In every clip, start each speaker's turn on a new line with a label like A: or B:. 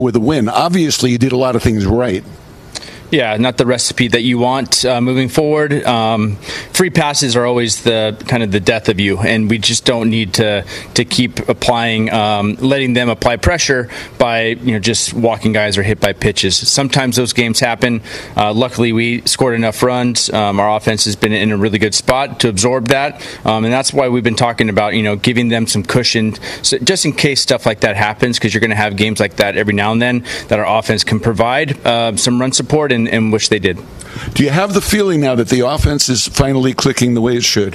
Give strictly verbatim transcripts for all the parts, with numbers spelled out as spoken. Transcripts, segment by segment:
A: with a win. Obviously, you did a lot of things right.
B: Yeah, not the recipe that you want uh, moving forward. Um, free passes are always the kind of the death of you, and we just don't need to to keep applying, um, letting them apply pressure by you know just walking guys or hit by pitches. Sometimes those games happen. Uh, luckily, we scored enough runs. Um, our offense has been in a really good spot to absorb that, um, and that's why we've been talking about you know giving them some cushion, so just in case stuff like that happens, because you're going to have games like that every now and then that our offense can provide uh, some run support and. And which they did.
A: Do you have the feeling now that the offense is finally clicking the way it should?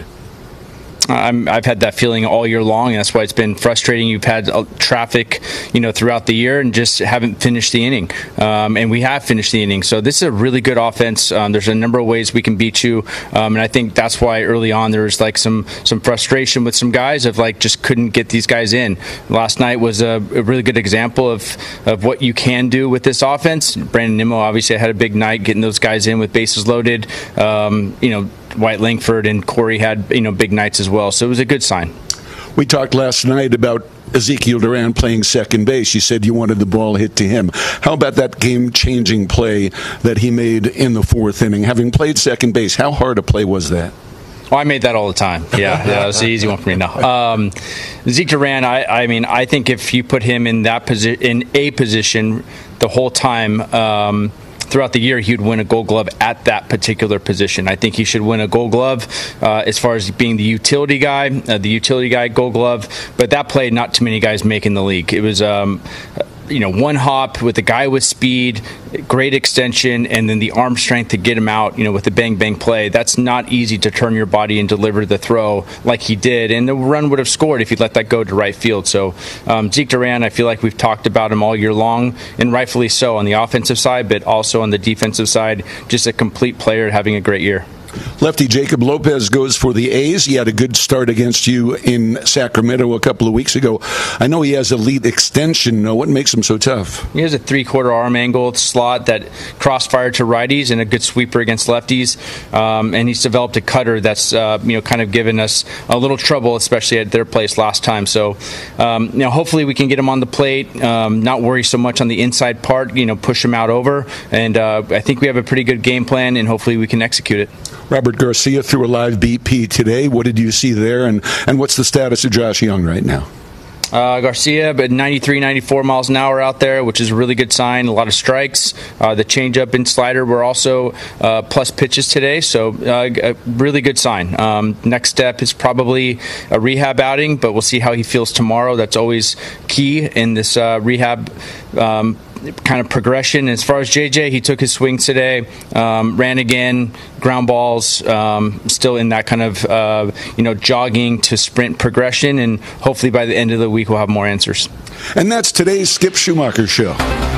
B: I'm, I've had that feeling all year long, and that's why it's been frustrating. You've had uh, traffic, you know, throughout the year, and just haven't finished the inning. Um, and we have finished the inning, so this is a really good offense. Um, there's a number of ways we can beat you, um, and I think that's why early on there was like some some frustration with some guys of like just couldn't get these guys in. Last night was a, a really good example of of what you can do with this offense. Brandon Nimmo obviously had a big night getting those guys in with bases loaded. Um, you know. White Langford and Corey had you know big nights as well, so it was a good sign.
A: We talked last night about Ezekiel Duran playing second base. You said you wanted the ball hit to him. How about that game-changing play that he made in the fourth inning? Having played second base, how hard a play was that?
B: Oh, I made that all the time. Yeah, yeah, that was the easy one for me now. Um, Zeke Duran, I, I mean, I think if you put him in that posi- in a position the whole time. Um, Throughout the year, he would win a Gold Glove at that particular position. I think he should win a Gold Glove uh, as far as being the utility guy, uh, the utility guy Gold Glove. But that play, not too many guys make in the league. It was, um, you know, one hop with a guy with speed, great extension, and then the arm strength to get him out, you know, with the bang bang play. That's not easy to turn your body and deliver the throw like he did, and the run would have scored if he let that go to right field. So um, Zeke Duran, I feel like we've talked about him all year long, and rightfully so on the offensive side, but also on the defensive side, just a complete player having a great year.
A: Lefty Jacob Lopez goes for the A's. He had a good start against you in Sacramento a couple of weeks ago. I know he has elite extension. What makes him so tough?
B: He has a three-quarter arm angle slot that crossfire to righties and a good sweeper against lefties. Um, and he's developed a cutter that's uh, you know kind of given us a little trouble, especially at their place last time. So um, you know, hopefully we can get him on the plate, um, not worry so much on the inside part, you know, push him out over. And uh, I think we have a pretty good game plan, and hopefully we can execute it.
A: Robert Garcia threw a live B P today. What did you see there, and, and what's the status of Josh Young right now?
B: Uh, Garcia, but ninety-three, ninety-four miles an hour out there, which is a really good sign. A lot of strikes. Uh, the changeup and slider were also uh, plus pitches today, so uh, a really good sign. Um, next step is probably a rehab outing, but we'll see how he feels tomorrow. That's always key in this uh, rehab um kind of progression. As far as J J, he took his swings today, um, ran again, ground balls, um, still in that kind of uh, you know jogging to sprint progression, and hopefully by the end of the week we'll have more answers.
A: And that's today's Skip Schumaker Show.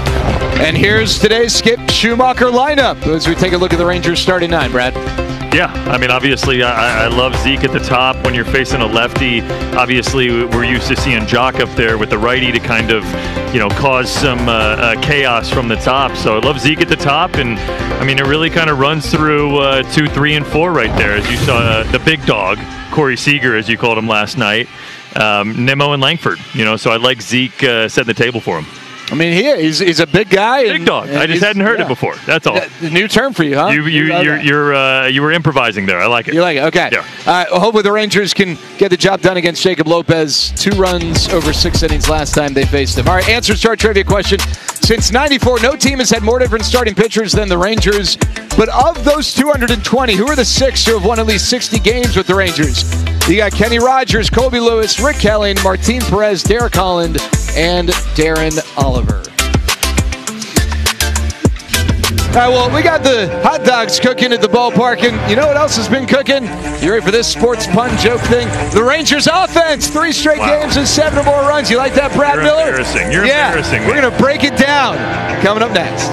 C: And here's today's Skip Schumaker lineup as we take a look at the Rangers starting nine, Brad.
D: Yeah, I mean, obviously, I, I love Zeke at the top when you're facing a lefty. Obviously, we're used to seeing Jock up there with the righty to kind of, you know, cause some uh, uh, chaos from the top. So I love Zeke at the top, and I mean, it really kind of runs through uh, two, three, and four right there. As you saw, uh, the big dog, Corey Seager, as you called him last night, um, Nimmo and Langford. You know, so I like Zeke uh, setting the table for him.
C: I mean, he is, he's a big guy.
D: Big
C: and,
D: dog.
C: And
D: I just hadn't heard
C: yeah.
D: it before. That's all.
C: Yeah, new term for you, huh?
D: You you
C: you
D: you're, you're uh, you were improvising there. I like it.
C: You like it? Okay.
D: Yeah.
C: Uh, well, hopefully the Rangers can get the job done against Jacob Lopez. Two runs over six innings last time they faced him. All right, answers to our trivia question. Since ninety-four, no team has had more different starting pitchers than the Rangers. But of those two hundred twenty, who are the six who have won at least sixty games with the Rangers? You got Kenny Rogers, Colby Lewis, Rick Kelly, Martin Perez, Derek Holland, and Darren Oliver. All right, well, we got the hot dogs cooking at the ballpark, and you know what else has been cooking? You ready for this sports pun joke thing? The Rangers offense, three straight
D: wow.
C: games and seven or more runs. You like that, Brad
D: You're
C: Miller?
D: Embarrassing. You're
C: yeah,
D: embarrassing.
C: We're going to break it down coming up next.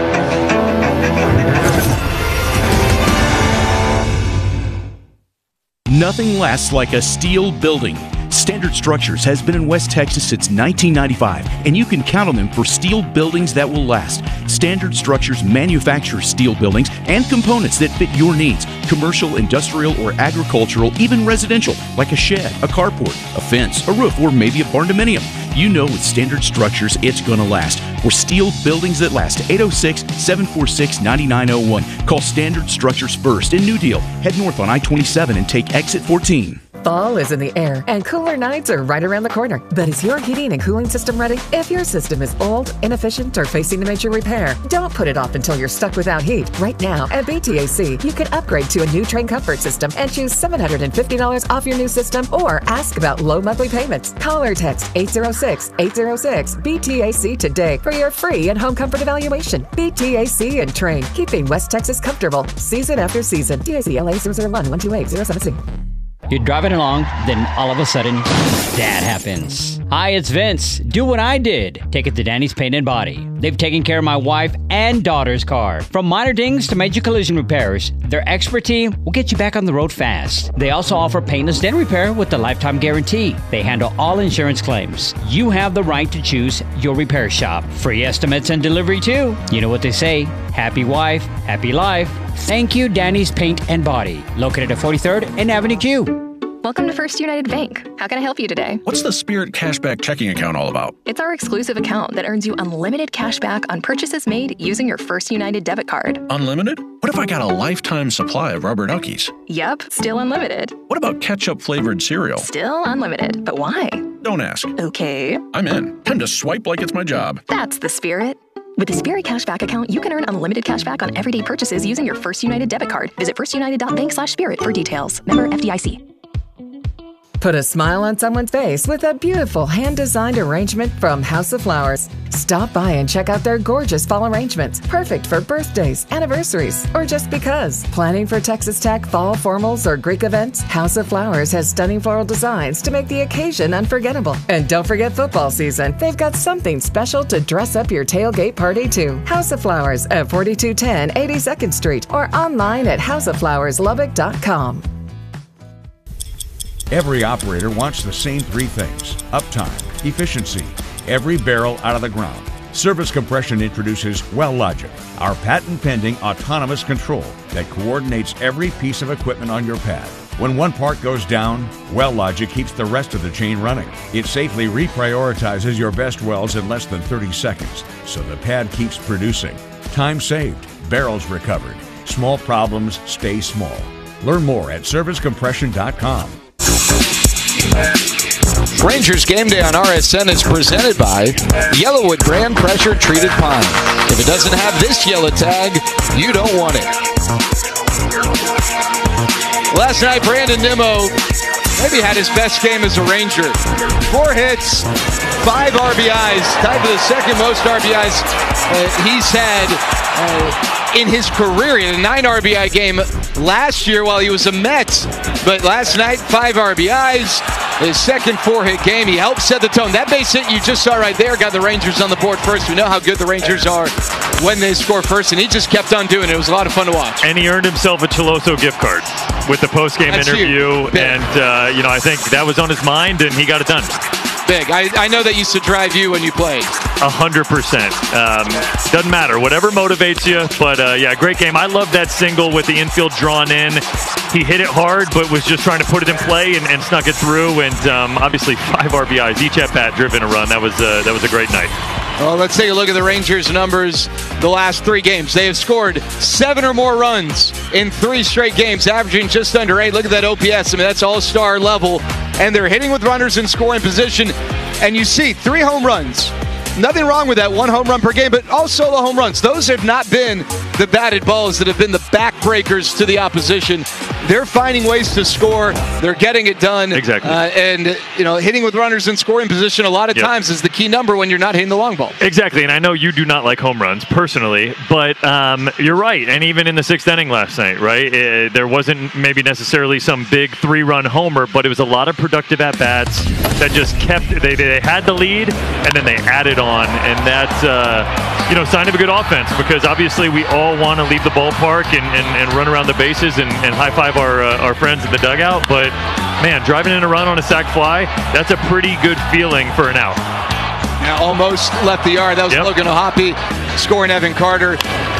E: Nothing lasts like a steel building. Standard Structures has been in West Texas since nineteen ninety-five, and you can count on them for steel buildings that will last. Standard Structures manufactures steel buildings and components that fit your needs. commercial, industrial, or agricultural, even residential, like a shed, a carport, a fence, a roof, or maybe a barn-dominium. You know with Standard Structures it's gonna last. For steel buildings that last, eight oh six, seven four six, nine nine oh one. Call Standard Structures first in New Deal. Head north on I twenty-seven and take exit fourteen.
F: Fall is in the air, and cooler nights are right around the corner. But is your heating and cooling system ready? If your system is old, inefficient, or facing a major repair, don't put it off until you're stuck without heat. Right now, at B T A C, you can upgrade to a new Train Comfort system and choose seven hundred fifty dollars off your new system, or ask about low monthly payments. Call or text eight oh six, eight oh six, B T A C today for your free and-home comfort evaluation. B T A C and Train, keeping West Texas comfortable, season after season. D A C L A zero zero one, one two eight zero seven C.
G: You're driving along, then all of a sudden, that happens. Hi, it's Vince. Do what I did. Take it to Danny's Paint and Body. They've taken care of my wife and daughter's car. From minor dings to major collision repairs, their expertise will get you back on the road fast. They also offer paintless dent repair with the lifetime guarantee. They handle all insurance claims. You have the right to choose your repair shop. Free estimates and delivery too. You know what they say, happy wife, happy life. Thank you, Danny's Paint and Body. Located at forty-third and Avenue Q.
H: Welcome to First United Bank. How can I help you today?
I: What's the Spirit Cashback checking account all about?
H: It's our exclusive account that earns you unlimited cash back on purchases made using your First United debit card.
I: Unlimited? What if I got a lifetime supply of rubber duckies?
H: Yep, still unlimited.
I: What about ketchup-flavored cereal?
H: Still unlimited. But why?
I: Don't ask.
H: Okay.
I: I'm in. Time to swipe like it's my job.
H: That's the spirit. With the Spirit Cashback account, you can earn unlimited cash back on everyday purchases using your First United debit card. Visit firstunited.bank slash spirit for details. Member F D I C.
F: Put a smile on someone's face with a beautiful hand-designed arrangement from House of Flowers. Stop by and check out their gorgeous fall arrangements, perfect for birthdays, anniversaries, or just because. Planning for Texas Tech fall formals or Greek events? House of Flowers has stunning floral designs to make the occasion unforgettable. And don't forget football season. They've got something special to dress up your tailgate party too. House of Flowers at forty-two ten eighty-second Street or online at house of flowers lubbock dot com.
J: Every operator wants the same three things: uptime, efficiency, every barrel out of the ground. Service Compression introduces WellLogic, our patent-pending autonomous control that coordinates every piece of equipment on your pad. When one part goes down, WellLogic keeps the rest of the chain running. It safely reprioritizes your best wells in less than thirty seconds, so the pad keeps producing. Time saved, barrels recovered. Small problems stay small. Learn more at service compression dot com.
C: Rangers Game Day on R S N is presented by Yellowwood Brand Pressure Treated Pine. If it doesn't have this yellow tag, you don't want it. Last night, Brandon Nimmo maybe had his best game as a Ranger. Four hits, five R B Is, tied for the second most R B Is uh, he's had uh, in his career. He had a nine R B I game last year while he was a Met. But last night, five R B Is, his second four-hit game. He helped set the tone. That base hit you just saw right there got the Rangers on the board first. We know how good the Rangers are when they score first, and he just kept on doing it. It was a lot of fun to watch.
D: And he earned himself a Choloso gift card with the post-game
C: That's
D: interview. And, uh, you know, I think that was on his mind, and he got it done.
C: Big. I, I know that used to drive you when you played.
D: A hundred percent. Um, doesn't matter. Whatever motivates you. But, uh, yeah, great game. I love that single with the infield drawn in. He hit it hard, but was just trying to put it in play and, and snuck it through. And um, obviously five R B Is, each at bat driven a run. That was uh, that was a great night.
C: Well, let's take a look at the Rangers' numbers the last three games. They have scored seven or more runs in three straight games, averaging just under eight. Look at that O P S. I mean, that's all-star level. And they're hitting with runners in scoring position. And you see three home runs. Nothing wrong with that, one home run per game, but all solo home runs. Those have not been the batted balls that have been the backbreakers to the opposition. They're finding ways to score. They're getting it done.
D: Exactly.
C: Uh, and, you know, hitting with runners in scoring position a lot of yep. times is the key number when you're not hitting the long ball.
D: Exactly. And I know you do not like home runs personally, but um, you're right. And even in the sixth inning last night, right, it, there wasn't maybe necessarily some big three-run homer, but it was a lot of productive at-bats that just kept, they, they had the lead, and then they added on. And that's, uh, you know, sign of a good offense, because obviously we all want to leave the ballpark and, and, and run around the bases and, and high-five our, uh, our friends in the dugout. But, man, driving in a run on a sac fly, that's a pretty good feeling for an out.
C: Now almost left the yard. That was yep. Logan O'Hoppe scoring Evan Carter.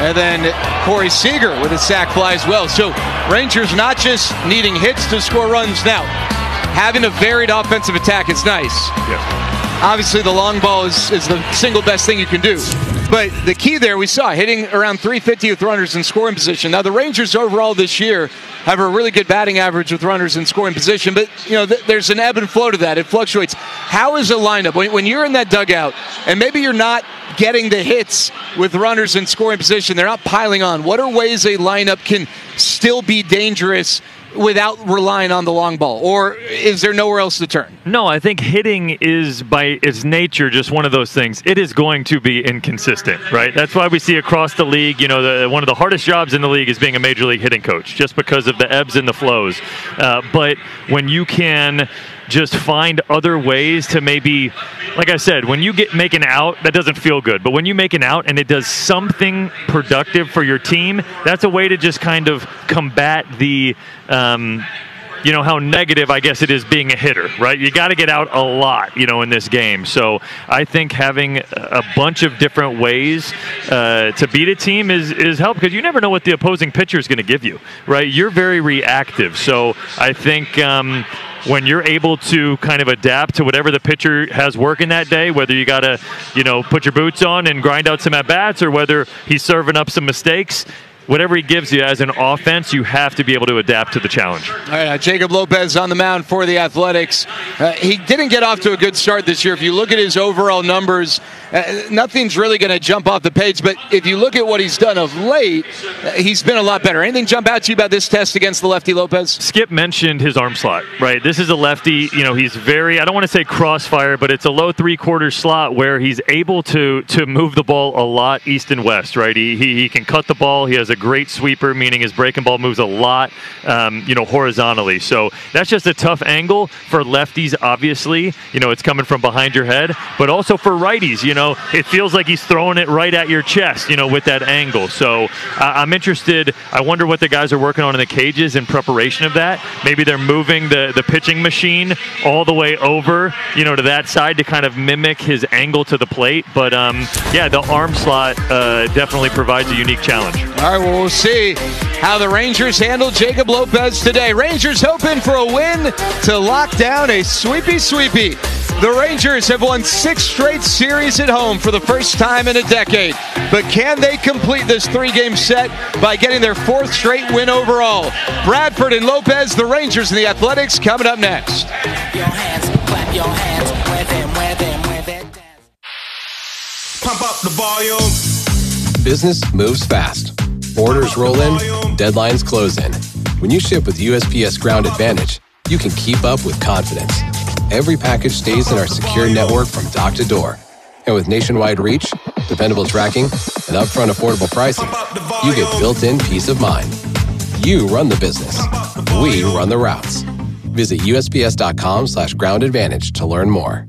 C: And then Corey Seager with a sac fly as well. So Rangers not just needing hits to score runs now. Having a varied offensive attack is nice.
D: Yeah.
C: Obviously, the long ball is, is the single best thing you can do. But the key there, we saw, hitting around three fifty with runners in scoring position. Now, the Rangers overall this year have a really good batting average with runners in scoring position, but you know th- there's an ebb and flow to that. It fluctuates. How is a lineup, when, when you're in that dugout, and maybe you're not getting the hits with runners in scoring position, they're not piling on, what are ways a lineup can still be dangerous without relying on the long ball? Or is there nowhere else to turn?
D: No, I think hitting is, by its nature, just one of those things. It is going to be inconsistent, right? That's why we see across the league, you know, the, one of the hardest jobs in the league is being a major league hitting coach, just because of the ebbs and the flows. Uh, but when you can just find other ways to maybe, like I said, when you get make an out, that doesn't feel good. But when you make an out and it does something productive for your team, that's a way to just kind of combat the, um, you know, how negative, I guess, it is being a hitter, right? You got to get out a lot, you know, in this game. So I think having a bunch of different ways uh, to beat a team is, is help, because you never know what the opposing pitcher is going to give you, right? You're very reactive. So I think um, when you're able to kind of adapt to whatever the pitcher has working that day, whether you got to, you know, put your boots on and grind out some at-bats, or whether he's serving up some mistakes, whatever he gives you as an offense, you have to be able to adapt to the challenge.
C: All right, uh, Jacob Lopez on the mound for the Athletics. Uh, he didn't get off to a good start this year. If you look at his overall numbers, uh, nothing's really going to jump off the page. But if you look at what he's done of late, uh, he's been a lot better. Anything jump out to you about this test against the lefty Lopez?
D: Skip mentioned his arm slot, right? This is a lefty. You know, he's very, I don't want to say crossfire, but it's a low three-quarter slot where he's able to to move the ball a lot east and west, right? He, he, he can cut the ball. He has a great sweeper, meaning his breaking ball moves a lot, um, you know, horizontally. So that's just a tough angle for lefties, obviously. You know, it's coming from behind your head, but also for righties, you know, it feels like he's throwing it right at your chest, you know, with that angle. So uh, I'm interested. I wonder what the guys are working on in the cages in preparation of that. Maybe they're moving the, the pitching machine all the way over, you know, to that side to kind of mimic his angle to the plate. But, um, yeah, the arm slot uh, definitely provides a unique challenge.
C: All right, well, we'll see how the Rangers handle Jacob Lopez today. Rangers hoping for a win to lock down a sweepy sweepy. The Rangers have won six straight series at home for the first time in a decade. But can they complete this three-game set by getting their fourth straight win overall? Bradford and Lopez, the Rangers and the Athletics, coming up next.
K: Clap your hands, clap your hands, where them, where them, where them dance.
L: Pump up the volume.
M: Business moves fast. Orders roll in, deadlines close in. When you ship with U S P S Ground Advantage, you can keep up with confidence. Every package stays in our secure network from dock to door. And with nationwide reach, dependable tracking, and upfront affordable pricing, you get built-in peace of mind. You run the business. We run the routes. Visit U S P S dot com slash ground advantage to learn more.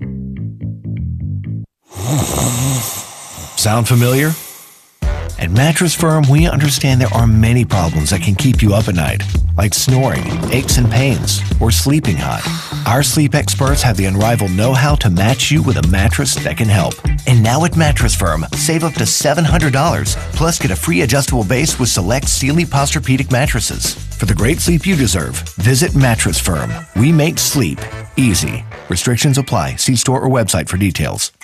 N: Sound familiar? At Mattress Firm, we understand there are many problems that can keep you up at night, like snoring, aches and pains, or sleeping hot. Our sleep experts have the unrivaled know-how to match you with a mattress that can help. And now at Mattress Firm, save up to seven hundred dollars, plus get a free adjustable base with select Sealy Posturepedic mattresses. For the great sleep you deserve, visit Mattress Firm. We make sleep easy. Restrictions apply. See store or website for details.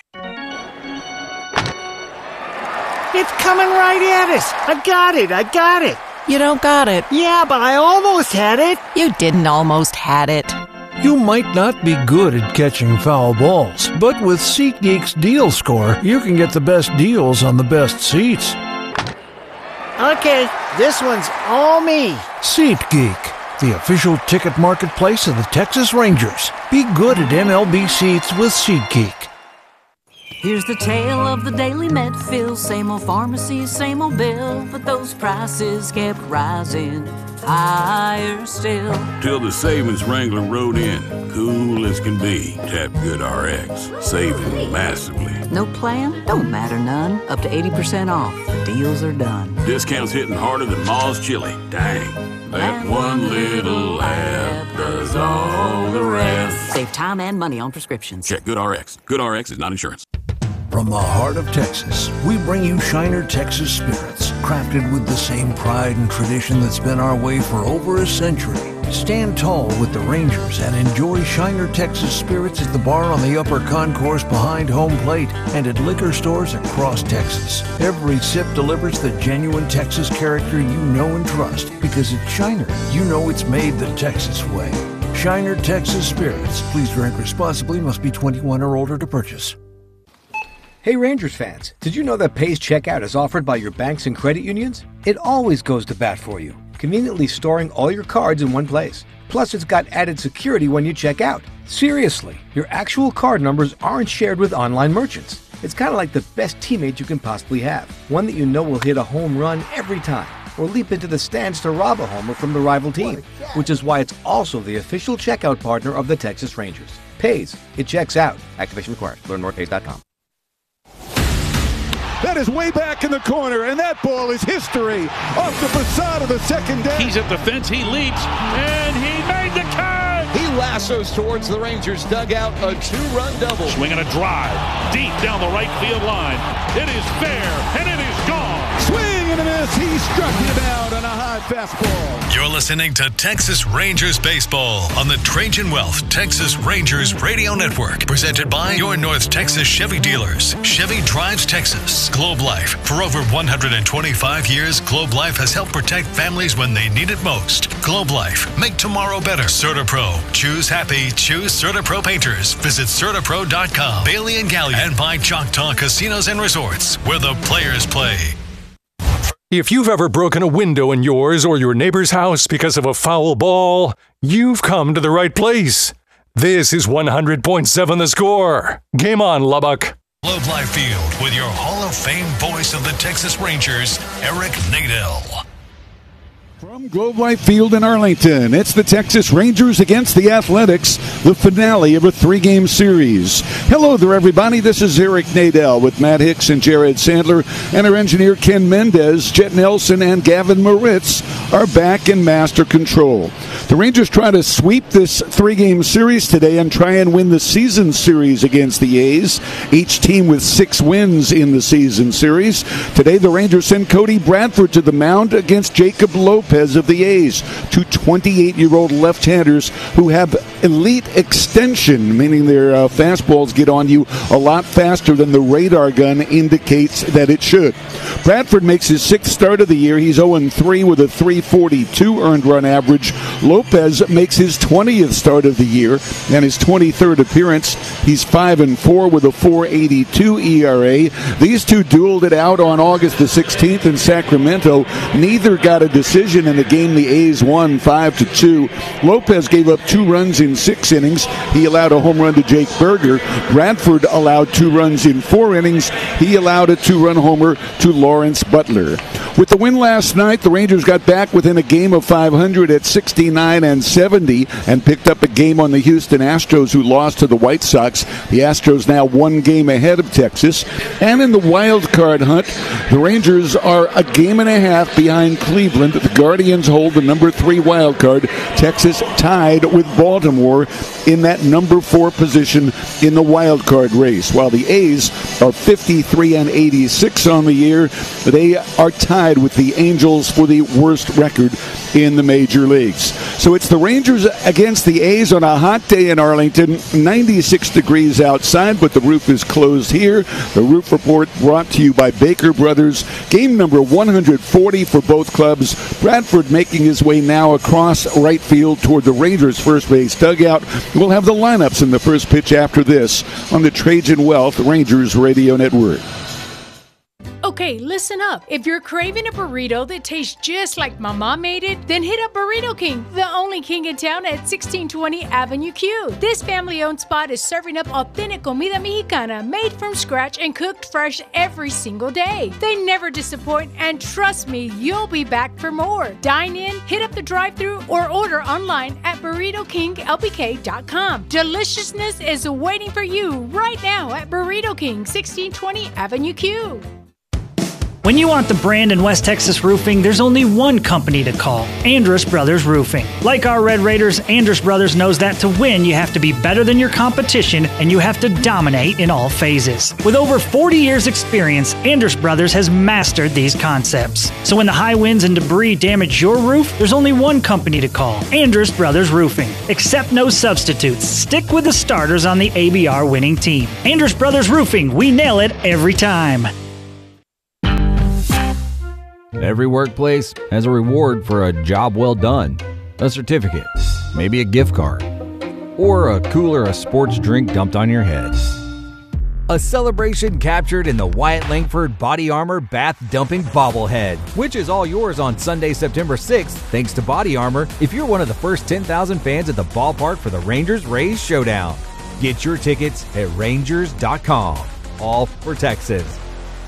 O: It's coming right at us. I got it. I got it.
P: You don't got it.
O: Yeah, but I almost had it.
P: You didn't almost had it.
Q: You might not be good at catching foul balls, but with SeatGeek's Deal Score, you can get the best deals on the best seats.
O: Okay, this one's all me.
Q: SeatGeek, the official ticket marketplace of the Texas Rangers. Be good at M L B seats with SeatGeek.
R: Here's the tale of the daily Medfill. Same old pharmacy, same old bill, but those prices kept rising higher still.
S: Till the savings Wrangler rode in, cool as can be. Tap GoodRx, saving massively.
R: No plan? Don't matter none. Up to eighty percent off. The deals are done.
S: Discounts hitting harder than Ma's chili. Dang. That one little app does all the rest.
R: Save time and money on prescriptions.
S: Check GoodRx. GoodRx is not insurance.
Q: From the heart of Texas, we bring you Shiner Texas Spirits, crafted with the same pride and tradition that's been our way for over a century. Stand tall with the Rangers and enjoy Shiner Texas Spirits at the bar on the Upper Concourse behind home plate and at liquor stores across Texas. Every sip delivers the genuine Texas character you know and trust, because at Shiner, you know it's made the Texas way. Shiner Texas Spirits. Please drink responsibly. Must be twenty-one or older to purchase.
T: Hey Rangers fans, did you know that Pays Checkout is offered by your banks and credit unions? It always goes to bat for you, conveniently storing all your cards in one place. Plus, it's got added security when you check out. Seriously, your actual card numbers aren't shared with online merchants. It's kind of like the best teammate you can possibly have, one that you know will hit a home run every time, or leap into the stands to rob a homer from the rival team, which is why it's also the official checkout partner of the Texas Rangers. Pays. It checks out. Activation required. Learn more at pays dot com.
U: That is way back in the corner, and that ball is history off the facade of the second deck.
V: He's at the fence, he leaps, and he made the catch!
C: He lassos towards the Rangers dugout, a two-run double.
V: Swinging a drive, deep down the right field line. It is fair, and it is gone!
U: Swing and a miss, he struck him out on a high fastball.
W: You're listening to Texas Rangers Baseball on the Trajan Wealth Texas Rangers Radio Network, presented by your North Texas Chevy dealers. Chevy drives Texas. Globe Life. For over one hundred twenty-five years, Globe Life has helped protect families when they need it most. Globe Life. Make tomorrow better. CertaPro. Choose happy. Choose CertaPro Painters. Visit Certa Pro dot com. Bailey and Gallion. And by Choctaw Casinos and Resorts, where the players play.
X: If you've ever broken a window in yours or your neighbor's house because of a foul ball, you've come to the right place. This is one hundred point seven The Score. Game on, Lubbock.
W: Globe Life Field with your Hall of Fame voice of the Texas Rangers, Eric Nadel.
A: From Globe Life Field in Arlington, it's the Texas Rangers against the Athletics, the finale of a three-game series. Hello there, everybody. This is Eric Nadel with Matt Hicks and Jared Sandler, and our engineer Ken Mendez, Jet Nelson, and Gavin Moritz are back in master control. The Rangers try to sweep this three-game series today and try and win the season series against the A's, each team with six wins in the season series. Today, the Rangers send Cody Bradford to the mound against Jacob Lopez of the A's, two twenty-eight-year-old left-handers who have elite extension, meaning their uh, fastballs get on you a lot faster than the radar gun indicates that it should. Bradford makes his sixth start of the year. He's oh and three with a three forty-two earned run average. Lopez makes his twentieth start of the year and his twenty-third appearance. He's five and four with a four eighty-two E R A. These two dueled it out on August the sixteenth in Sacramento. Neither got a decision in the game. The A's won five to two. Lopez gave up two runs in six innings. He allowed a home run to Jake Berger. Bradford allowed two runs in four innings. He allowed a two-run homer to Lawrence Butler. With the win last night, the Rangers got back within a game of five hundred at sixty-nine and seventy and picked up a game on the Houston Astros, who lost to the White Sox. The Astros now one game ahead of Texas. And in the wild card hunt, the Rangers are a game and a half behind Cleveland. The Guardians hold the number three wild card. Texas tied with Baltimore in that number four position in the wild card race. While the A's are fifty-three and eighty-six on the year, they are tied with the Angels for the worst record in the major leagues. So it's the Rangers against the A's on a hot day in Arlington. ninety-six degrees outside, but the roof is closed here. The Roof Report brought to you by Baker Brothers. Game number one hundred forty for both clubs. Bradford making his way now across right field toward the Rangers' first base dugout. We'll have the lineups in the first pitch after this on the Trajan Wealth Rangers Radio Network.
Y: Okay, listen up. If you're craving a burrito that tastes just like Mama made it, then hit up Burrito King, the only king in town at sixteen twenty Avenue Q. This family-owned spot is serving up authentic comida mexicana made from scratch and cooked fresh every single day. They never disappoint, and trust me, you'll be back for more. Dine in, hit up the drive-thru, or order online at burrito king l b k dot com. Deliciousness is waiting for you right now at Burrito King, sixteen twenty Avenue Q.
B: When you want the brand in West Texas roofing, there's only one company to call, Andrus Brothers Roofing. Like our Red Raiders, Andrus Brothers knows that to win, you have to be better than your competition and you have to dominate in all phases. With over forty years experience, Andrus Brothers has mastered these concepts. So when the high winds and debris damage your roof, there's only one company to call, Andrus Brothers Roofing. Accept no substitutes. Stick with the starters on the A B R winning team. Andrus Brothers Roofing, we nail it every time.
E: Every workplace has a reward for a job well done. A certificate, maybe a gift card, or a cooler a sports drink dumped on your head. A celebration captured in the Wyatt Langford Body Armor Bath Dumping Bobblehead, which is all yours on Sunday, September sixth, thanks to Body Armor, if you're one of the first ten thousand fans at the ballpark for the Rangers-Rays Showdown. Get your tickets at Rangers dot com. All for Texas.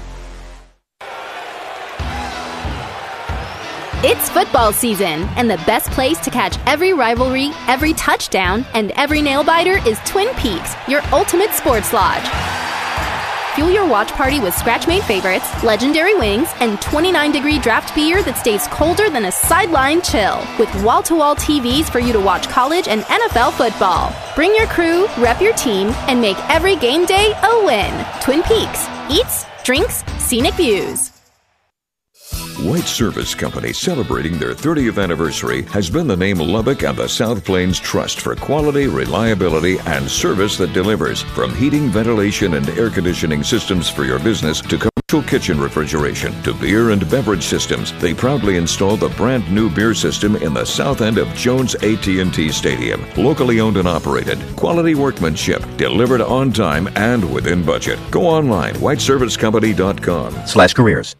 G: It's football season, and the best place to catch every rivalry, every touchdown, and every nail-biter is Twin Peaks, your ultimate sports lodge. Fuel your watch party with scratch-made favorites, legendary wings, and twenty-nine degree draft beer that stays colder than a sideline chill, with wall-to-wall T Vs for you to watch college and N F L football. Bring your crew, rep your team, and make every game day a win. Twin Peaks. Eats, drinks, scenic views.
H: White Service Company, celebrating their thirtieth anniversary, has been the name Lubbock and the South Plains trust for quality, reliability, and service that delivers. From heating, ventilation, and air conditioning systems for your business to commercial kitchen refrigeration to beer and beverage systems, they proudly install the brand new beer system in the south end of Jones A T and T Stadium. Locally owned and operated, quality workmanship, delivered on time and within budget. Go online, white service company dot com
I: slash careers.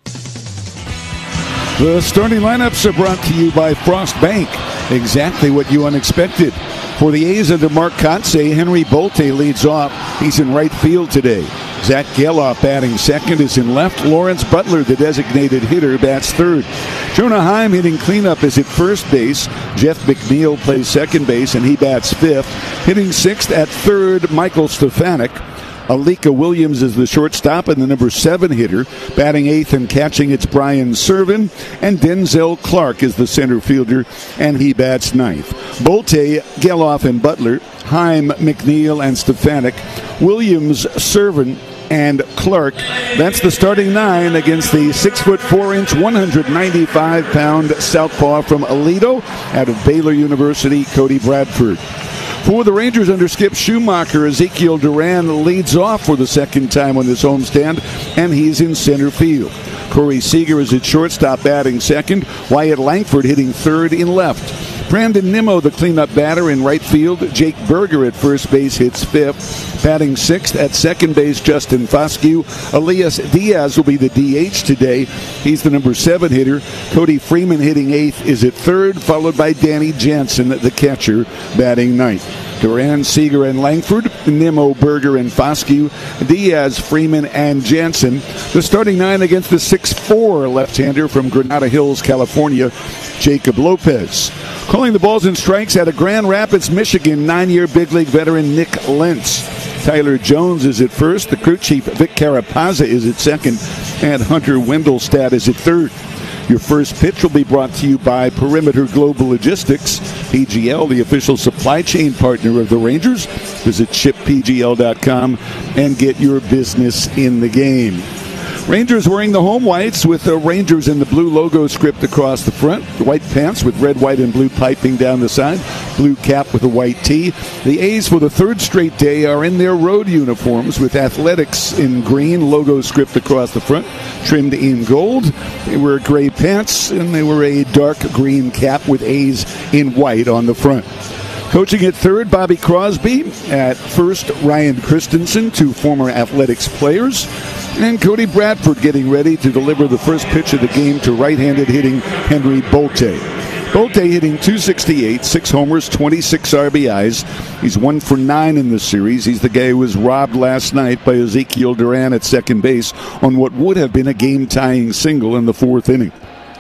U: The starting lineups are brought to you by Frost Bank. Exactly what you unexpected. For the A's under Mark Kotsay, Henry Bolte leads off. He's in right field today. Zach Geloff batting second is in left. Lawrence Butler, the designated hitter, bats third. Jonah Heim hitting cleanup is at first base. Jeff McNeil plays second base, and he bats fifth. Hitting sixth at third, Michael Stefanik. Alika Williams is the shortstop and the number seven hitter. Batting eighth and catching, it's Brian Servin. And Denzel Clark is the center fielder, and he bats ninth. Bolte, Geloff, and Butler. Heim, McNeil, and Stefanik. Williams, Servin, and Clark. That's the starting nine against the six foot four inch, one hundred ninety-five pound southpaw from Aledo out of Baylor University, Cody Bradford. For the Rangers under Skip Schumacher, Ezekiel Duran leads off for the second time on this homestand, and he's in center field. Corey Seager is at shortstop batting second. Wyatt Langford hitting third in left. Brandon Nimmo, the cleanup batter, in right field. Jake Berger at first base hits fifth. Batting sixth at second base, Justin Foscue. Elias Diaz will be the D H today. He's the number seven hitter. Cody Freeman hitting eighth is at third, followed by Danny Jansen, the catcher, batting ninth. Duran, Seager, and Langford, Nimmo, Berger, and Foscue, Diaz, Freeman, and Jansen. The starting nine against the six foot four left-hander from Granada Hills, California, Jacob Lopez. Calling the balls and strikes out of Grand Rapids, Michigan, nine-year big league veteran Nick Lentz. Tyler Jones is at first. The crew chief, Vic Carapazza, is at second. And Hunter Wendelstad is at third. Your first pitch will be brought to you by Perimeter Global Logistics, P G L, the official supply chain partner of the Rangers. Visit ship p g l dot com and get your business in the game. Rangers wearing the home whites with the Rangers in the blue logo script across the front. The white pants with red, white, and blue piping down the side. Blue cap with a white tee. The A's for the third straight day are in their road uniforms with athletics in green, logo script across the front, trimmed in gold. They wear gray pants, and they wear a dark green cap with A's in white on the front. Coaching at third, Bobby Crosby. At first, Ryan Christensen, two former athletics players. And Cody Bradford getting ready to deliver the first pitch of the game to right-handed hitting Henry Bolte. Bolte hitting two sixty-eight, six homers, twenty-six R B Is. He's one for nine in the series. He's the guy who was robbed last night by Ezekiel Duran at second base on what would have been a game-tying single in the fourth inning.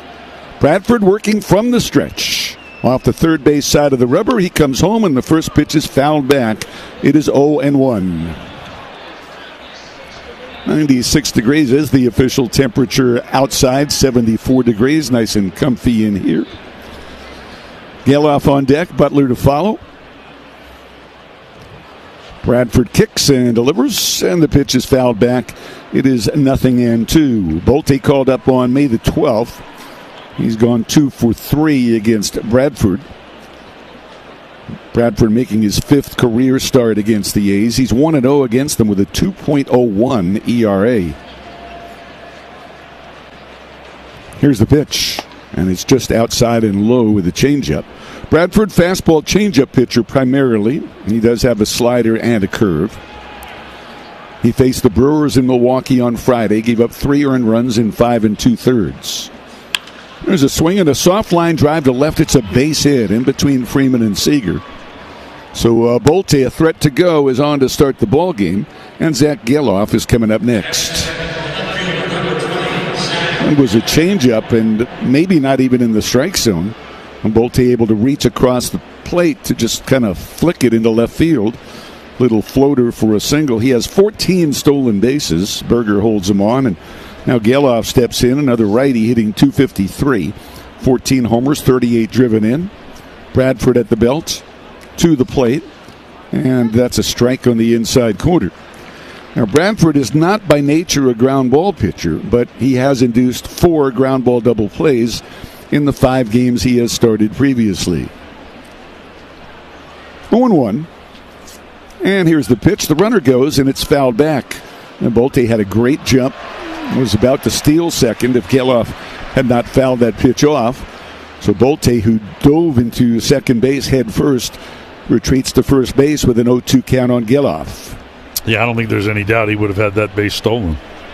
U: Bradford working from the stretch. Off the third base side of the rubber, he comes home, and the first pitch is fouled back. It is oh and one. ninety-six degrees is the official temperature outside. seventy-four degrees, nice and comfy in here. Geloff on deck, Butler to follow. Bradford kicks and delivers, and the pitch is fouled back. It is nothing and two. Bolte called up on May the twelfth. He's gone two for three against Bradford. Bradford making his fifth career start against the A's. He's one and oh against them with a two point oh one E R A. Here's the pitch, and it's just outside and low with a changeup. Bradford, fastball changeup pitcher primarily. He does have a slider and a curve. He faced the Brewers in Milwaukee on Friday, gave up three earned runs in five and two-thirds. There's a swing and a soft line drive to left. It's a base hit in between Freeman and Seager. So uh, Bolte, a threat to go, is on to start the ball game, and Zach Geloff is coming up next. It was a changeup, and maybe not even in the strike zone. And Bolte able to reach across the plate to just kind of flick it into left field. Little floater for a single. He has fourteen stolen bases. Berger holds him on, and now Geloff steps in, another righty hitting two fifty-three. fourteen homers, thirty-eight driven in. Bradford at the belt, to the plate, and that's a strike on the inside corner. Now, Bradford is not by nature a ground ball pitcher, but he has induced four ground ball double plays in the five games he has started previously. oh and one. And here's the pitch. The runner goes, and it's fouled back. And Bolte had a great jump. Was about to steal second if Geloff had not fouled that pitch off. So Bolte, who dove into second base head first, retreats to first base with an oh two count on Geloff.
V: Yeah, I don't think there's any doubt he would have had that base stolen.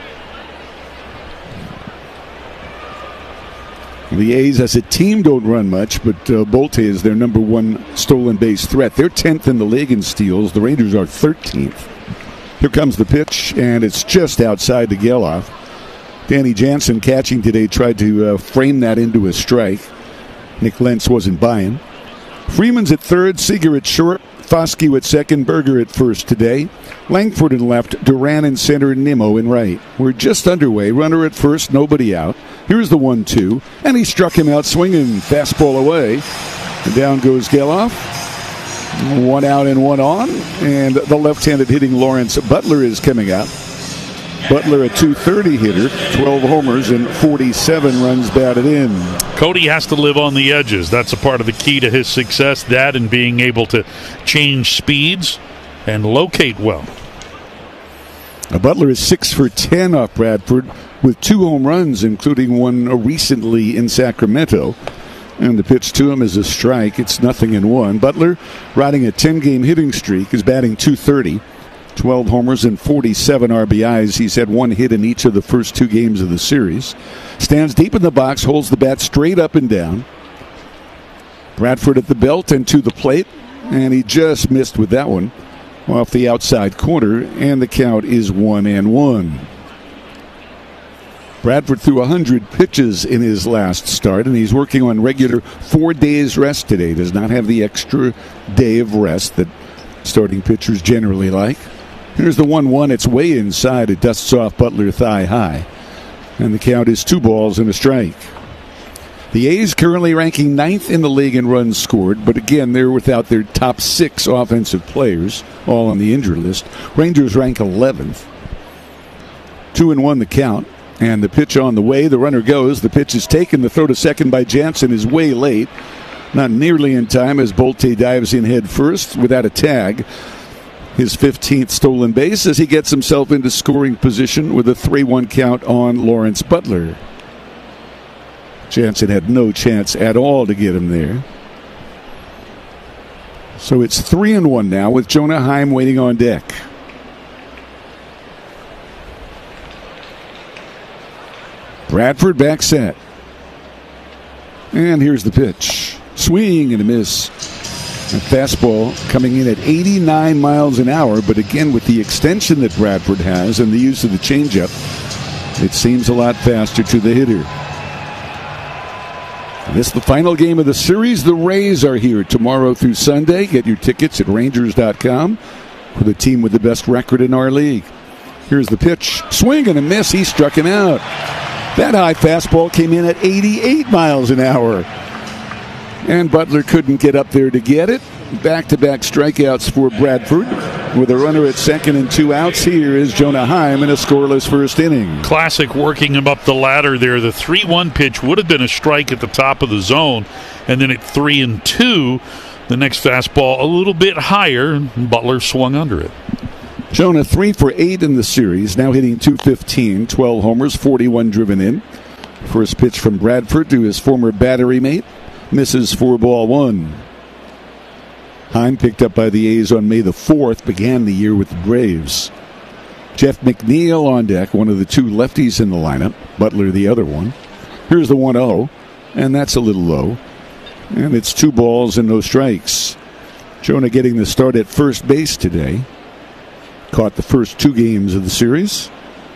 U: The A's as a team don't run much, but uh, Bolte is their number one stolen base threat. They're tenth in the league in steals. The Rangers are thirteenth. Here comes the pitch, and it's just outside to Geloff. Danny Jansen catching today tried to uh, frame that into a strike. Nick Lentz wasn't buying. Freeman's at third, Seager at short, Foscue at second, Berger at first today. Langford in left, Duran in center, Nimmo in right. We're just underway. Runner at first, nobody out. Here's the one two, and he struck him out swinging. Fastball away. And down goes Geloff. One out and one on, and the left-handed hitting Lawrence Butler is coming up. Butler, a two thirty hitter, twelve homers and forty-seven runs batted in.
V: Cody has to live on the edges. That's a part of the key to his success, that and being able to change speeds and locate well.
U: Now, Butler is six for ten off Bradford with two home runs, including one recently in Sacramento. And the pitch to him is a strike. It's nothing in one. Butler, riding a ten-game hitting streak, is batting two thirty. twelve homers and forty-seven R B Is. He's had one hit in each of the first two games of the series. Stands deep in the box, holds the bat straight up and down. Bradford at the belt and to the plate, and he just missed with that one off the outside corner, and the count is one and one. Bradford threw one hundred pitches in his last start, and he's working on regular four days rest today. Does not have the extra day of rest that starting pitchers generally like. Here's the one one. It's way inside. It dusts off Butler thigh high. And the count is two balls and a strike. The A's currently ranking ninth in the league in runs scored, but again, they're without their top six offensive players, all on the injured list. Rangers rank eleventh. Two and one the count. And the pitch on the way. The runner goes. The pitch is taken. The throw to second by Jansen is way late. Not nearly in time as Bolte dives in head first without a tag. His fifteenth stolen base as he gets himself into scoring position with a three one count on Lawrence Butler. Jansen had no chance at all to get him there. So it's three and one now with Jonah Heim waiting on deck. Bradford back set. And here's the pitch. Swing and a miss. A fastball coming in at eighty-nine miles an hour, but again with the extension that Bradford has and the use of the changeup, it seems a lot faster to the hitter. This is the final game of the series. The Rays are here tomorrow through Sunday. Get your tickets at Rangers dot com for the team with the best record in our league. Here's the pitch. Swing and a miss. He struck him out. That high fastball came in at eighty-eight miles an hour. And Butler couldn't get up there to get it. Back-to-back strikeouts for Bradford. With a runner at second and two outs, here is Jonah Heim in a scoreless first inning.
V: Classic working him up the ladder there. The three one pitch would have been a strike at the top of the zone. And then at three and two, the next fastball a little bit higher. Butler swung under it.
U: Jonah three for eight in the series, now hitting two fifteen, twelve homers, forty-one driven in. First pitch from Bradford to his former battery mate. Misses for ball one. Heim, picked up by the A's on May the fourth, began the year with the Braves. Jeff McNeil on deck, one of the two lefties in the lineup. Butler the other one. Here's the one oh, and that's a little low. And it's two balls and no strikes. Jonah getting the start at first base today. Caught the first two games of the series.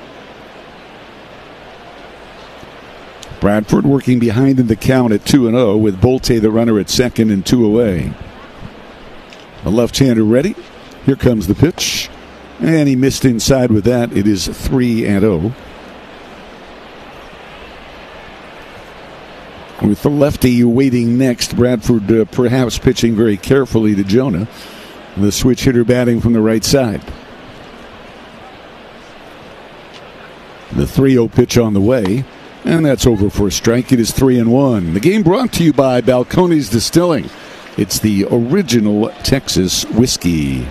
U: Bradford working behind in the count at two and oh with Bolte the runner at second and two away. A left-hander ready. Here comes the pitch. And he missed inside with that. It is three and oh. With the lefty waiting next, Bradford uh, perhaps pitching very carefully to Jonah. The switch hitter batting from the right side. The three oh pitch on the way. And that's over for a strike. It is three and one. The game brought to you by Balcones Distilling. It's the original Texas whiskey.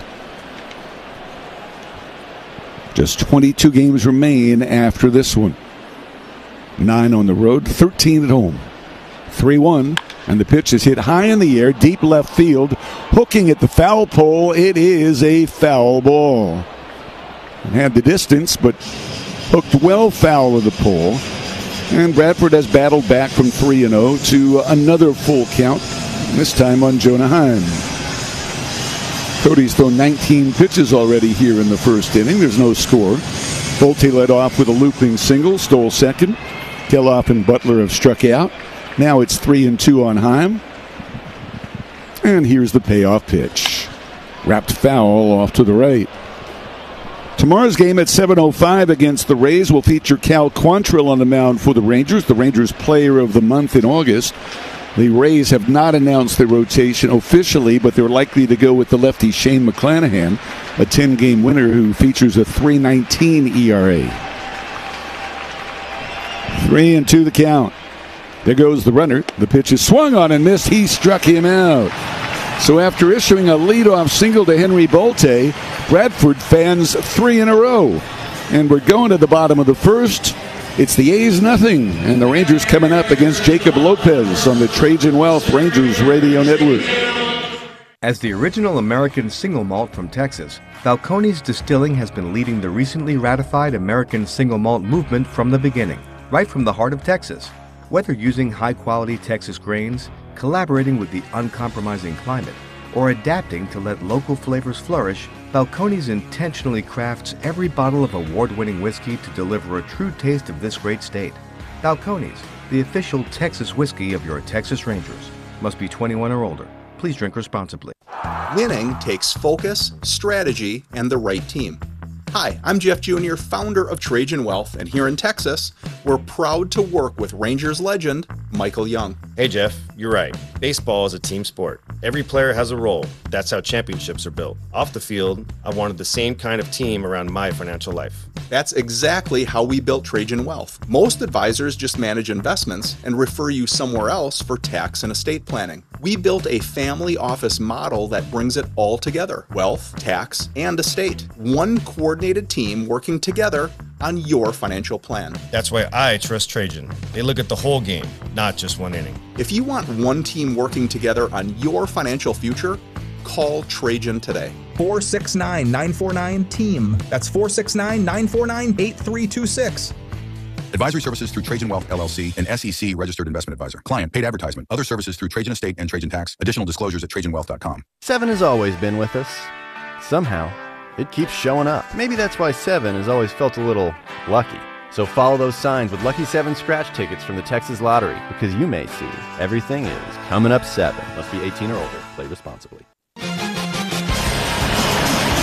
U: Just twenty-two games remain after this one. Nine on the road, thirteen at home. three one, and the pitch is hit high in the air, deep left field, hooking at the foul pole. It is a foul ball. It had the distance, but hooked well foul of the pole. And Bradford has battled back from three and oh to another full count, this time on Jonah Heim. Cody's thrown nineteen pitches already here in the first inning. There's no score. Bolte led off with a looping single, stole second. Geloff and Butler have struck out. Now it's three and two on Heim. And here's the payoff pitch. Wrapped foul off to the right. Tomorrow's game at seven oh five against the Rays will feature Cal Quantrill on the mound for the Rangers, the Rangers Player of the Month in August. The Rays have not announced their rotation officially, but they're likely to go with the lefty Shane McClanahan, a ten-game winner who features a three nineteen E R A. Three and two the count. There goes the runner. The pitch is swung on and missed. He struck him out. So after issuing a leadoff single to Henry Bolte, Bradford fans three in a row. And we're going to the bottom of the first. It's the A's nothing, and the Rangers coming up against Jacob Lopez on the Trajan Wealth Rangers Radio Network.
T: As the original American single malt from Texas, Balcones Distilling has been leading the recently ratified American single malt movement from the beginning, right from the heart of Texas. Whether using high-quality Texas grains, collaborating with the uncompromising climate, or adapting to let local flavors flourish, Balcones intentionally crafts every bottle of award-winning whiskey to deliver a true taste of this great state. Balcones, the official Texas whiskey of your Texas Rangers. Must be twenty-one or older. Please drink responsibly.
D: Winning takes focus, strategy, and the right team. Hi, I'm Jeff Junior, founder of Trajan Wealth, and here in Texas, we're proud to work with Rangers legend, Michael Young.
F: Hey Jeff, you're right. Baseball is a team sport. Every player has a role. That's how championships are built. Off the field, I wanted the same kind of team around my financial life.
D: That's exactly how we built Trajan Wealth. Most advisors just manage investments and refer you somewhere else for tax and estate planning. We built a family office model that brings it all together: wealth, tax, and estate. One coordinated team working together on your financial plan.
F: That's why I trust Trajan. They look at the whole game, not just one inning.
D: If you want one team working together on your financial future, call Trajan today.
I: four six nine, nine four nine, team. That's four six nine, nine four nine, eight three two six.
J: Advisory services through Trajan Wealth, L L C, an S E C registered investment advisor. Client paid advertisement. Other services through Trajan Estate and Trajan Tax. Additional disclosures at trajan wealth dot com.
K: Seven has always been with us. Somehow, it keeps showing up. Maybe that's why Seven has always felt a little lucky. So follow those signs with Lucky Seven scratch tickets from the Texas Lottery, because you may see everything is coming up seven. Must be eighteen or older. Play responsibly.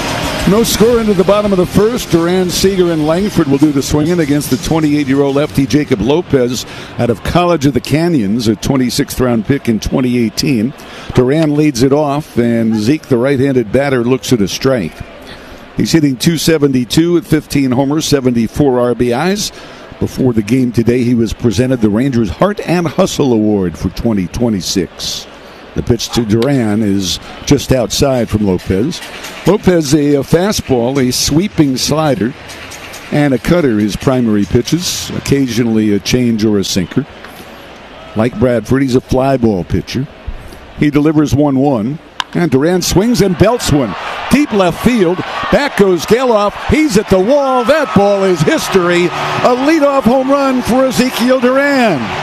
U: No score into the bottom of the first. Duran, Seager, and Langford will do the swinging against the twenty-eight-year-old lefty Jacob Lopez out of College of the Canyons, a twenty-sixth round pick in twenty eighteen. Duran leads it off, and Zeke, the right-handed batter, looks at a strike. He's hitting two seventy-two with fifteen homers, seventy-four R B Is. Before the game today, he was presented the Rangers Heart and Hustle Award for twenty twenty-six. The pitch to Duran is just outside from Lopez. Lopez, a, a fastball, a sweeping slider, and a cutter, his primary pitches. Occasionally a change or a sinker. Like Bradford, he's a fly ball pitcher. He delivers one one, and Duran swings and belts one. Deep left field. Back goes Geloff. He's at the wall. That ball is history. A leadoff home run for Ezekiel Duran.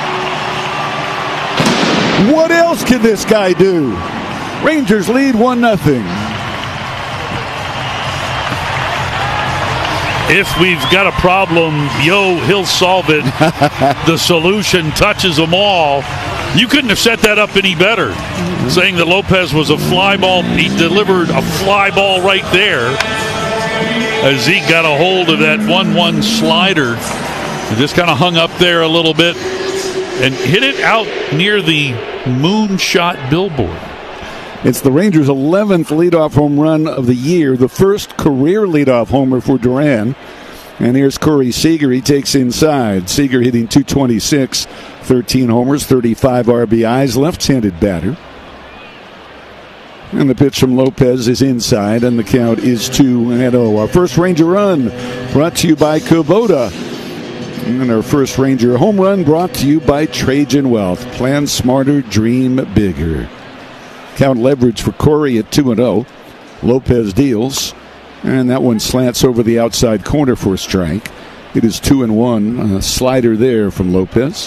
U: What else can this guy do? Rangers lead one nothing.
V: If we've got a problem, yo, he'll solve it. The solution touches them all. You couldn't have set that up any better. Mm-hmm. Saying that Lopez was a fly ball, he delivered a fly ball right there. As Zeke got a hold of that one one slider, and just kind of hung up there a little bit and hit it out near the moonshot billboard.
U: It's the Rangers' eleventh leadoff home run of the year, the first career leadoff homer for Duran. And here's Corey Seager. He takes inside. Seager hitting two twenty-six, thirteen homers, thirty-five R B Is, left-handed batter. And the pitch from Lopez is inside, and the count is two and oh. Our first Ranger run brought to you by Kubota. And our first Ranger home run brought to you by Trajan Wealth. Plan smarter, dream bigger. Count leverage for Corey at two and oh. Lopez deals, and that one slants over the outside corner for a strike. It is two and one. A slider there from Lopez.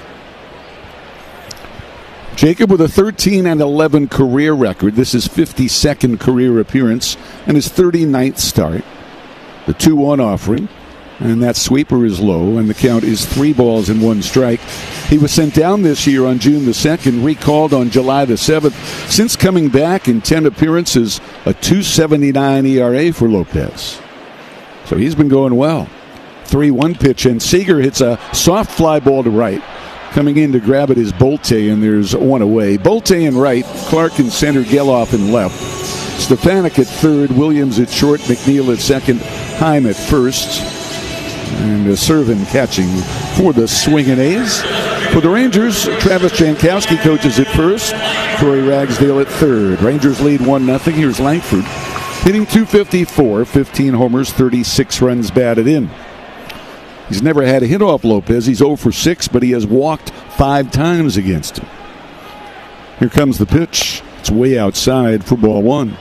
U: Jacob with a thirteen and eleven career record. This is fifty-second career appearance and his thirty-ninth start. The two one offering. And that sweeper is low, and the count is three balls and one strike. He was sent down this year on June the second, recalled on July the seventh. Since coming back in ten appearances, a two seventy-nine E R A for Lopez. So he's been going well. three one pitch, and Seager hits a soft fly ball to right. Coming in to grab it is Bolte, and there's one away. Bolte in right, Clark in center, Geloff in left. Stefanik at third, Williams at short, McNeil at second, Heim at first. And uh, Servin catching for the swinging A's. For the Rangers, Travis Jankowski coaches at first, Troy Ragsdale at third. Rangers lead one nothing. Here's Langford hitting two fifty-four, fifteen homers, thirty-six runs batted in. He's never had a hit off Lopez. He's oh for six, but he has walked five times against him. Here comes the pitch. It's way outside for ball one.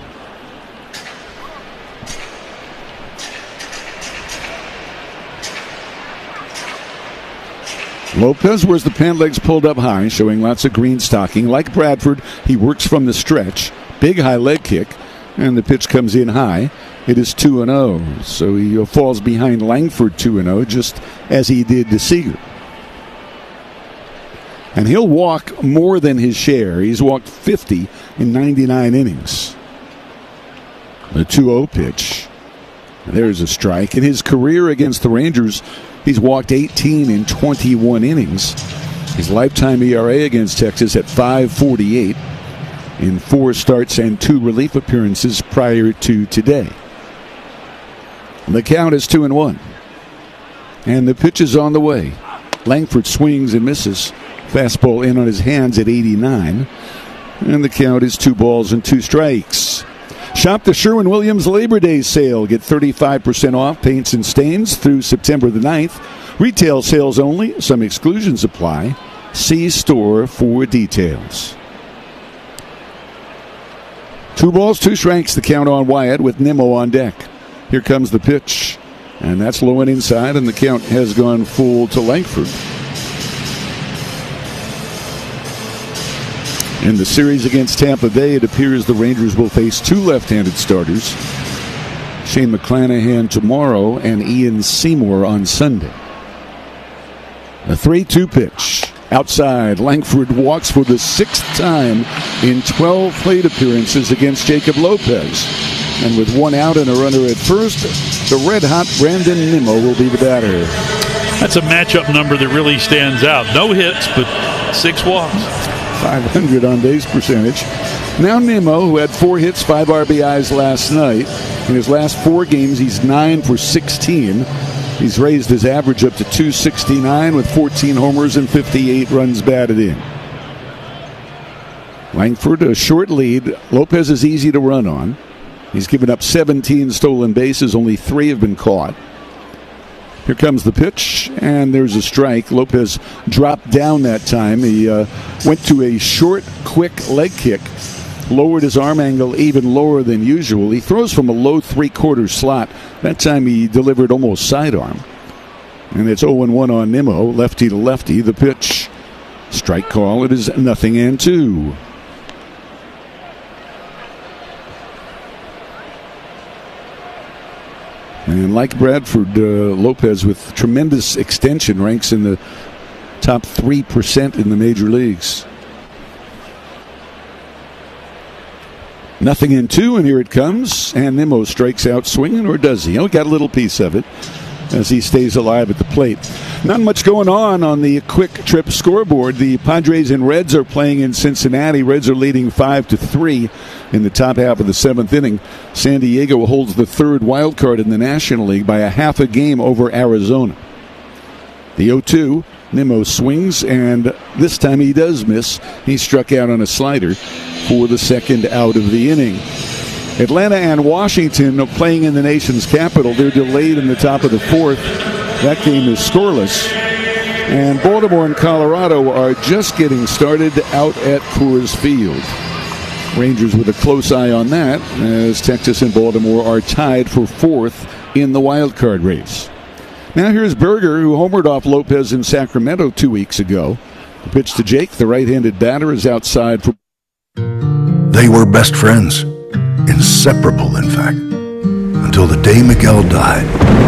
U: Lopez wears the pant legs pulled up high, showing lots of green stocking. Like Bradford, he works from the stretch. Big high leg kick, and the pitch comes in high. It is two and oh, so he falls behind Langford two and oh, just as he did to Seager. And he'll walk more than his share. He's walked fifty in ninety-nine innings. The two oh pitch. There's a strike. In his career against the Rangers, he's walked eighteen in twenty-one innings. His lifetime E R A against Texas at five forty-eight in four starts and two relief appearances prior to today. The count is two and one. And the pitch is on the way. Langford swings and misses. Fastball in on his hands at eighty-nine. And the count is two balls and two strikes. Shop the Sherwin-Williams Labor Day sale. Get thirty-five percent off paints and stains through September the ninth. Retail sales only. Some exclusions apply. See store for details. Two balls, two strikes, the count on Wyatt with Nimmo on deck. Here comes the pitch. And that's low and inside, and the count has gone full to Langford. In the series against Tampa Bay, it appears the Rangers will face two left-handed starters. Shane McClanahan tomorrow and Ian Seymour on Sunday. A three two pitch. Outside, Langford walks for the sixth time in twelve plate appearances against Jacob Lopez. And with one out and a runner at first, the red-hot Brandon Nimmo will be the batter.
V: That's a matchup number that really stands out. No hits, but six walks.
U: five hundred on base percentage. Now Nimmo, who had four hits, five R B Is last night. In his last four games, he's nine for sixteen. He's raised his average up to two sixty-nine with fourteen homers and fifty-eight runs batted in. Langford, a short lead. Lopez is easy to run on. He's given up seventeen stolen bases. Only three have been caught. Here comes the pitch, and there's a strike. Lopez dropped down that time. He uh, went to a short, quick leg kick, lowered his arm angle even lower than usual. He throws from a low three-quarter slot. That time he delivered almost sidearm. And it's oh and one on Nimmo, lefty to lefty. The pitch, strike call. It is nothing and two. And like Bradford, uh, Lopez with tremendous extension ranks in the top three percent in the major leagues. Nothing in two, and here it comes. And Nimmo strikes out swinging, or does he? Oh, got a little piece of it as he stays alive at the plate. Not much going on on the quick trip scoreboard. The Padres and Reds are playing in Cincinnati. Reds are leading five to three in the top half of the seventh inning. San Diego holds the third wild card in the National League by a half a game over Arizona. The oh two, Nimmo swings, and this time he does miss. He struck out on a slider for the second out of the inning. Atlanta and Washington are playing in the nation's capital. They're delayed in the top of the fourth. That game is scoreless. And Baltimore and Colorado are just getting started out at Coors Field. Rangers with a close eye on that, as Texas and Baltimore are tied for fourth in the wild card race. Now here's Berger, who homered off Lopez in Sacramento two weeks ago. The pitch to Jake, the right-handed batter, is outside for...
L: They were best friends. Inseparable, in fact, until the day Miguel died.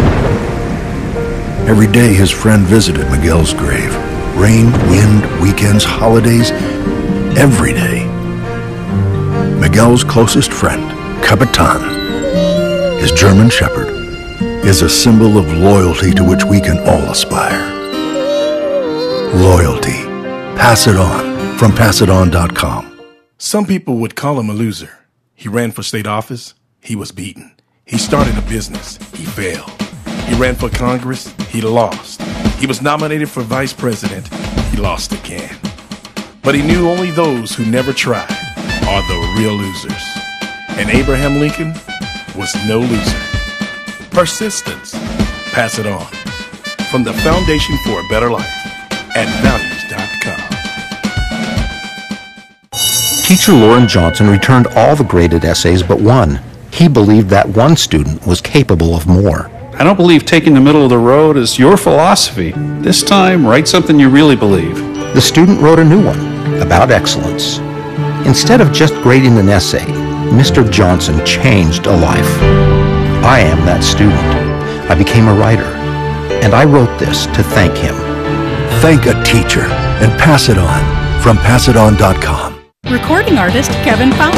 L: Every day his friend visited Miguel's grave. Rain, wind, weekends, holidays, every day. Miguel's closest friend, Capitan, his German Shepherd, is a symbol of loyalty to which we can all aspire. Loyalty. Pass it on from pass it on dot com.
M: Some people would call him a loser. He ran for state office. He was beaten. He started a business. He failed. He ran for Congress. He lost. He was nominated for vice president. He lost again. But he knew only those who never tried are the real losers. And Abraham Lincoln was no loser. Persistence. Pass it on. From the Foundation for a Better Life at values dot com.
N: Teacher Lauren Johnson returned all the graded essays but one. He believed that one student was capable of more.
O: I don't believe taking the middle of the road is your philosophy. This time, write something you really believe.
N: The student wrote a new one about excellence. Instead of just grading an essay, Mister Johnson changed a life. I am that student. I became a writer, and I wrote this to thank him.
L: Thank a teacher and pass it on from pass it on dot com.
P: Recording artist Kevin Fowler.